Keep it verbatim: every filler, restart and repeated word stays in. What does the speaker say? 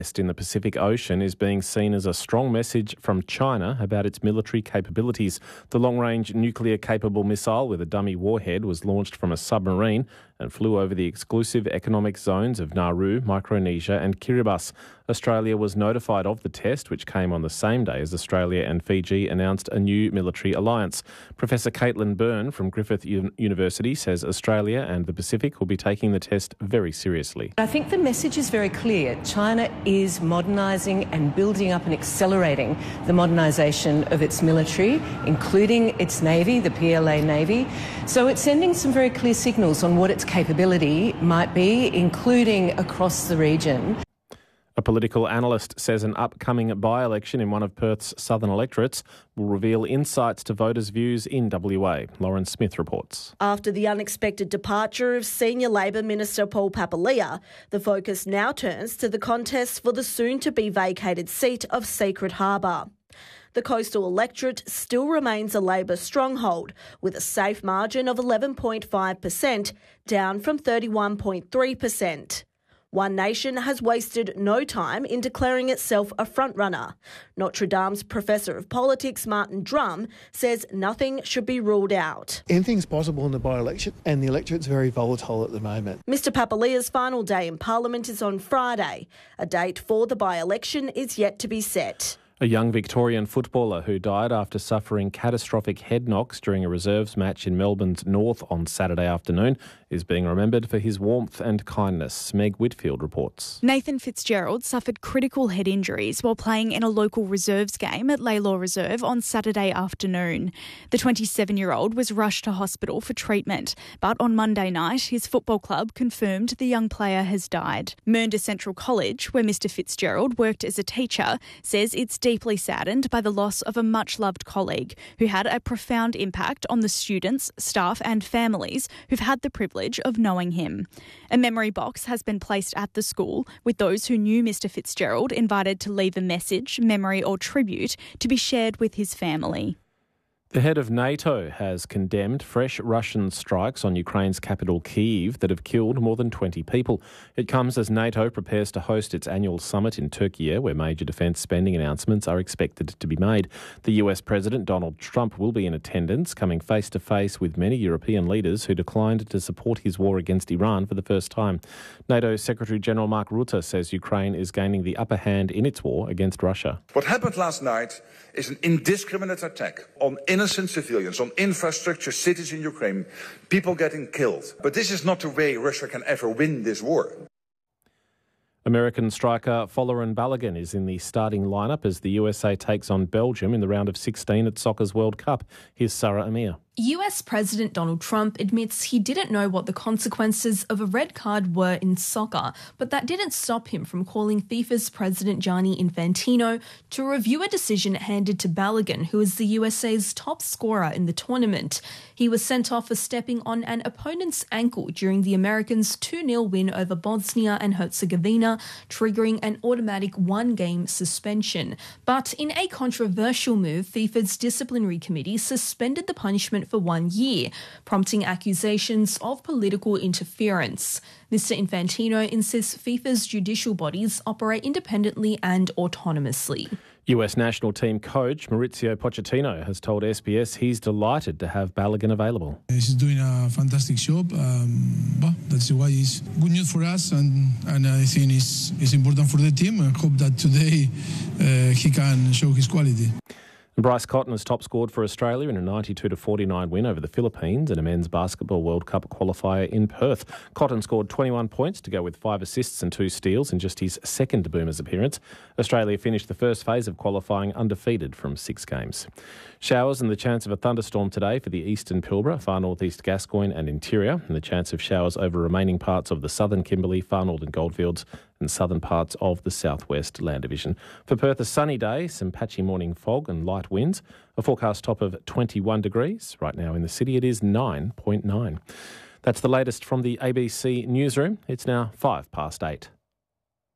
in the Pacific Ocean is being seen as a strong message from China about its military capabilities. The long-range nuclear-capable missile with a dummy warhead was launched from a submarine and flew over the exclusive economic zones of Nauru, Micronesia and Kiribati. Australia was notified of the test, which came on the same day as Australia and Fiji announced a new military alliance. Professor Caitlin Byrne from Griffith U- University says Australia and the Pacific will be taking the test very seriously. I think the message is very clear. China is modernising and building up and accelerating the modernisation of its military, including its Navy, the P L A Navy. So it's sending some very clear signals on what its capability might be, including across the region. A political analyst says an upcoming by-election in one of Perth's southern electorates will reveal insights to voters' views in W A. Lauren Smith reports. After the unexpected departure of Senior Labor Minister Paul Papalia, the focus now turns to the contest for the soon-to-be vacated seat of Secret Harbour. The coastal electorate still remains a Labor stronghold, with a safe margin of eleven point five percent, down from thirty-one point three percent. One Nation has wasted no time in declaring itself a frontrunner. Notre Dame's Professor of Politics, Martin Drum, says nothing should be ruled out. Anything's possible in the by-election, and the electorate's very volatile at the moment. Mr Papalia's final day in Parliament is on Friday. A date for the by-election is yet to be set. A young Victorian footballer who died after suffering catastrophic head knocks during a reserves match in Melbourne's North on Saturday afternoon is being remembered for his warmth and kindness. Meg Whitfield reports. Nathan Fitzgerald suffered critical head injuries while playing in a local reserves game at Laylaw Reserve on Saturday afternoon. The twenty-seven-year-old was rushed to hospital for treatment, but on Monday night his football club confirmed the young player has died. Mernda Central College, where Mr Fitzgerald worked as a teacher, says it's deeply saddened by the loss of a much-loved colleague who had a profound impact on the students, staff and families who've had the privilege of knowing him. A memory box has been placed at the school with those who knew Mr Fitzgerald invited to leave a message, memory or tribute to be shared with his family. The head of NATO has condemned fresh Russian strikes on Ukraine's capital Kyiv that have killed more than twenty people. It comes as NATO prepares to host its annual summit in Turkey, where major defence spending announcements are expected to be made. The U S President Donald Trump will be in attendance, coming face-to-face with many European leaders who declined to support his war against Iran for the first time. NATO Secretary-General Mark Rutte says Ukraine is gaining the upper hand in its war against Russia. What happened last night is an indiscriminate attack on innocent civilians, on infrastructure, cities in Ukraine, people getting killed. But this is not the way Russia can ever win this war. American striker Folarin Balogun is in the starting lineup as the U S A takes on Belgium in the round of sixteen at Soccer's World Cup. Here's Sarah Amir. U S President Donald Trump admits he didn't know what the consequences of a red card were in soccer, but that didn't stop him from calling FIFA's President Gianni Infantino to review a decision handed to Balogun, who is the U S A's top scorer in the tournament. He was sent off for stepping on an opponent's ankle during the Americans' two nil win over Bosnia and Herzegovina, triggering an automatic one-game suspension. But in a controversial move, FIFA's disciplinary committee suspended the punishment for one year, prompting accusations of political interference. Mister Infantino insists FIFA's judicial bodies operate independently and autonomously. U S national team coach Mauricio Pochettino has told S B S he's delighted to have Balogun available. He's doing a fantastic job. Um, but that's why it's good news for us, and, and I think it's, it's important for the team. I hope that today uh, he can show his quality. Bryce Cotton has top scored for Australia in a ninety-two to forty-nine win over the Philippines in a men's basketball World Cup qualifier in Perth. Cotton scored twenty-one points to go with five assists and two steals in just his second Boomers appearance. Australia finished the first phase of qualifying undefeated from six games. Showers and the chance of a thunderstorm today for the eastern Pilbara, far northeast Gascoyne and interior, and the chance of showers over remaining parts of the southern Kimberley, far northern Goldfields and southern parts of the southwest Land Division. For Perth, a sunny day, some patchy morning fog and light winds. A forecast top of twenty-one degrees. Right now in the city it is nine point nine. That's the latest from the A B C newsroom. It's now five past eight.